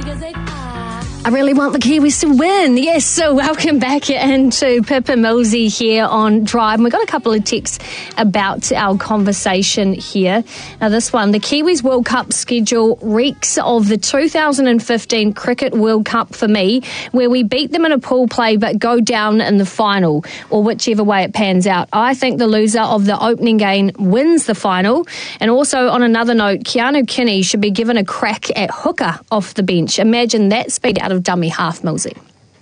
I really want the Kiwis to win. Yes, so welcome back into Pip and Millsy here on Drive. And we've got a couple of texts about our conversation here. Now this one, the Kiwis World Cup schedule reeks of the 2015 Cricket World Cup for me, where we beat them in a pool play but go down in the final, or whichever way it pans out. I think the loser of the opening game wins the final. And also on another note, Keanu Kinney should be given a crack at hooker off the bench. Imagine that speed out of dummy half, Millsy.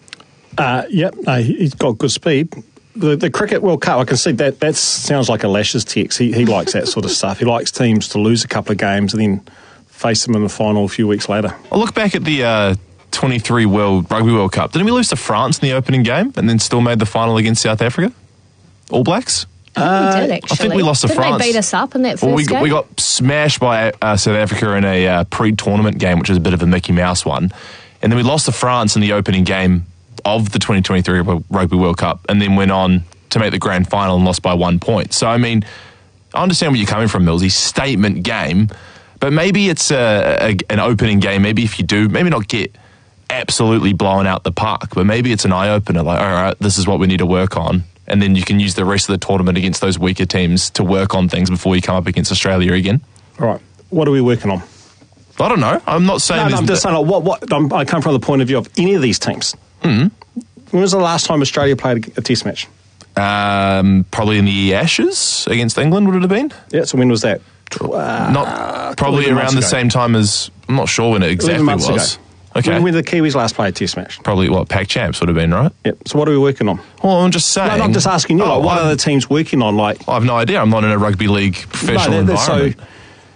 He's got good speed. The Cricket World Cup, I can see that sounds like a Lashes text. He likes that sort of stuff. He likes teams to lose a couple of games and then face them in the final a few weeks later. I'll look back at the 23 Rugby World Cup. Didn't we lose to France in the opening game and then still made the final against South Africa? All Blacks? We did, actually. I think we lost to France. Didn't they beat us up in that first game? We got smashed by South Africa in a pre-tournament game, which was a bit of a Mickey Mouse one. And then we lost to France in the opening game of the 2023 Rugby World Cup and then went on to make the grand final and lost by 1 point. So, I mean, I understand where you're coming from, Millsy. Statement game. But maybe it's an opening game. Maybe if you do, maybe not get absolutely blown out the park, but maybe it's an eye-opener. Like, all right, this is what we need to work on. And then you can use the rest of the tournament against those weaker teams to work on things before you come up against Australia again. All right. What are we working on? I don't know. I'm not saying... No, I'm just saying, I come from the point of view of any of these teams. Mm-hmm. When was the last time Australia played a test match? Probably in the Ashes against England, would it have been? Yeah, so when was that? Probably around the same time as... I'm not sure when it exactly was. Ago. Okay. When did the Kiwis last play a test match? Probably, Pac Champs would have been, right? Yep. So what are we working on? Well, I'm just saying... No, I'm just asking you, what are the teams working on? I have no idea. I'm not in a rugby league professional environment. So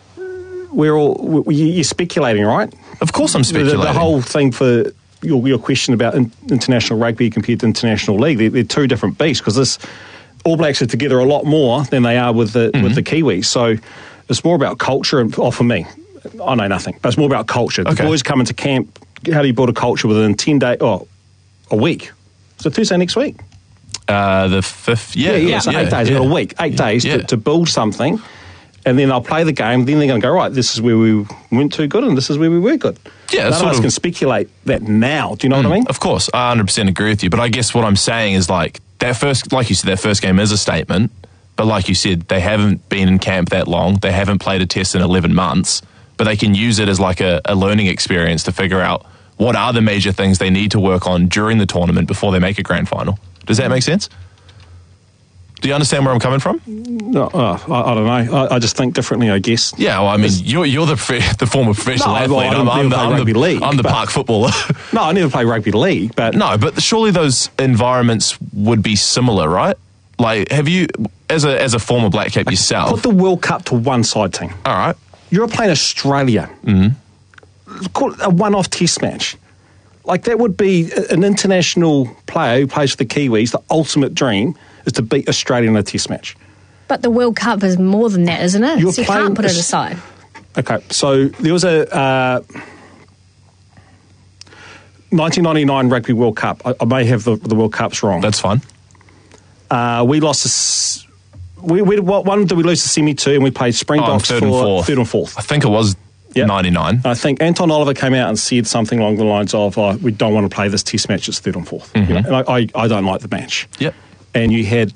you're speculating, right? Of course I'm speculating. The whole thing for your question about international rugby compared to international league, they're two different beasts, because this All Blacks are together a lot more than they are with the Kiwis. So it's more about culture, and for me, I know nothing, but it's more about culture. Okay. The boys come into camp. How do you build a culture within 10 days? Oh, a week. So Thursday next week. The 5th. Yeah. So 8 days. A week. 8 days to build something. And then they'll play the game. Then they're going to go, right, this is where we went too good and this is where we were good. Yeah, none of us can speculate that now. Do you know what I mean? Of course. I 100% agree with you. But I guess what I'm saying is, like you said, that first game is a statement. But like you said, they haven't been in camp that long. They haven't played a test in 11 months. But they can use it as like a learning experience to figure out what are the major things they need to work on during the tournament before they make a grand final. Does that make sense? Do you understand where I'm coming from? No, I don't know. I just think differently, I guess. Yeah, well, I mean, you're the former professional athlete. I'm the park footballer. No, I never played rugby league. But surely those environments would be similar, right? Like, have you, as a former Black Cap yourself... Put the World Cup to one side, team. All right. You're playing Australia. Mm-hmm. Call it a one-off test match. Like, that would be an international player who plays for the Kiwis. The ultimate dream is to beat Australia in a test match. But the World Cup is more than that, isn't it? So you can't put it aside. Okay, so there was a 1999 Rugby World Cup. I may have the World Cups wrong. That's fine. We lost one did we lose to semi-2, and we played Springboks third and fourth. I think it was 99. I think Anton Oliver came out and said something along the lines of, we don't want to play this test match, it's third and fourth. Mm-hmm. You know? And I don't like the match. Yep. And you had,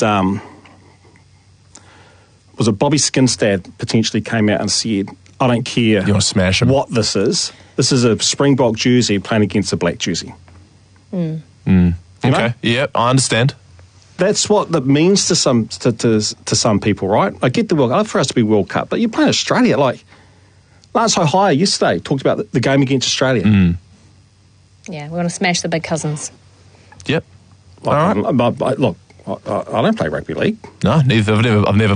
was it Bobby Skinstad potentially came out and said, I don't care you want to smash him? What this is. This is a Springbok jersey playing against a black jersey. Okay. Yeah, I understand. That's what that means to some people, right? I get the World Cup. I'd love for us to be World Cup, but you're playing Australia. Like Lance Hohaia yesterday talked about the game against Australia. Yeah, we're going to smash the big cousins. Yep. Like, all right. Look, I don't play rugby league. No, neither. I've never